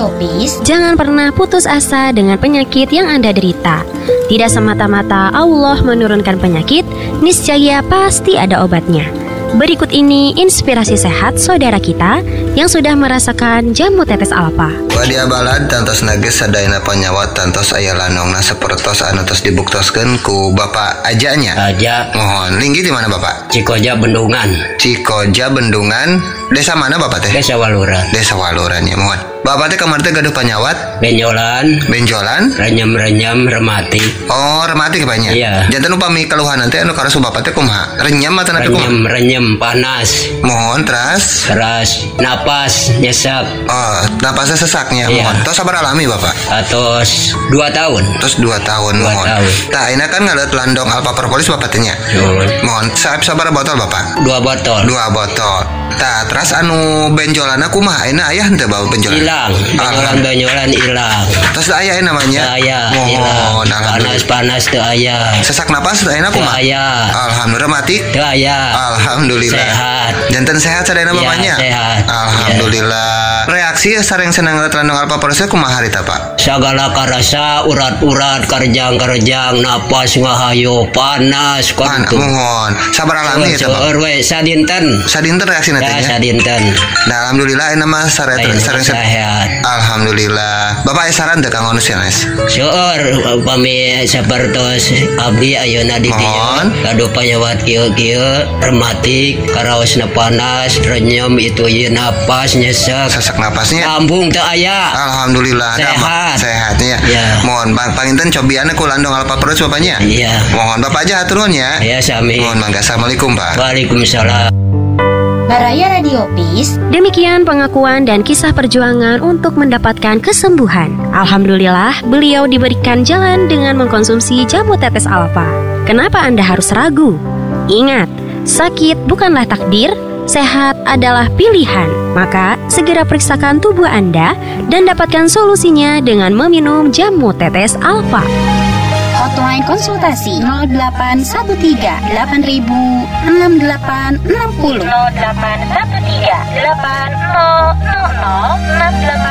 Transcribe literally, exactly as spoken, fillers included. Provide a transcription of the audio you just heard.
Radio Peace, jangan pernah putus asa dengan penyakit yang Anda derita. Tidak semata-mata Allah menurunkan penyakit, niscaya pasti ada obatnya. Berikut ini inspirasi sehat saudara kita yang sudah merasakan jamu tetes alfa. Wadia balad tantos nagis sadayana panyawat tantos aya lanongna sapertos anu tos dibuktoskeun ku Bapak ajanya. Aja. Mohon linggi di mana Bapak? Cikoja Bendungan. Cikoja Bendungan. Desa mana Bapak teh? Desa Waluran. Desa Waluran ya mohon. Bapak teh kamar teh gaduh panyawat? Benjolan. Benjolan? Renyem-renyem remati. Oh, remati kebanyak. Iya. Janten upami keluhan nanti anu karasu Bapak teh kumaha? Renyem atau napi kumaha? Renyem, renyem panas. Mohon teras. Teras napas nyesek. Oh, napasnya sesaknya. Iya. Mohon. Tos sabar alami Bapak. Atos dua tahun. Terus dua tahun Dua mohon. tahun. Tah, ini kan ngalet landong alpa propolis Bapak tanya. Mohon. Mohon, saab sabar botol Bapak. Dua botol. Dua botol. Tah, terus anu benjolana kumaha? Ayeuna aya henteu bawa benjolan. Hilang. Benjolan-benjolan hilang. Terus aya namanya. Aya. Mohon, Panas-panas teu aya. sesak napas ayeuna Teu kumaha? aya. Alhamdulillah mati. Teu aya. Alhamdulillah. Sehat. Janten sehat sadayana Iya, mamanya. sehat. Alhamdulillah. Reaksi sareng senang ngeliat landong alpa propolis kumaha harita Pak? Sagala karasa urat-urat karjang-karjang napas ngahayu panas Pan, kontu. mohon. Sabar alami ya Pak. Seueur we sadinten. Sadinten reaksi Ya nantinya. sadinten. Nah, alhamdulillah ini mah sare Ayeuna sering sehat. Alhamdulillah. Bapak aya saran teu Kang Onus ya, Nes? Seueur upami sapertos abdi ayeuna di dieu Mohon. gaduh panyawat kieu-kieu rematik karaosna panas renyem itu ieu napas nyesek Sesak napasnya. lambung teu aya. Alhamdulillah. Ada, Sehat. Mak. Sehatnya. Ya. Mohon Bang panginten cobianna ku landong alpa propolis Bapaknya. Iya. Mohon Bapak aja hatur nuhun ya. Ya sami. Mohon mangga. Assalamualaikum Pak. Waalaikumsalam. Baraya Radio Peace, Demikian pengakuan dan kisah perjuangan untuk mendapatkan kesembuhan. Alhamdulillah, beliau diberikan jalan dengan mengkonsumsi jamu tetes alfa. Kenapa Anda harus ragu? Ingat, sakit bukanlah takdir, sehat adalah pilihan. Maka, segera periksakan tubuh Anda dan dapatkan solusinya dengan meminum jamu tetes alfa. hotline konsultasi nol delapan satu tiga delapan ribu enam delapan enam nol. nol delapan satu tiga delapan nol nol nol enam delapan